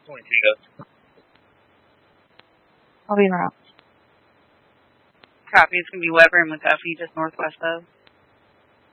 I'll be around. Copy. It's going to be Weber and McGuffey, just northwest of.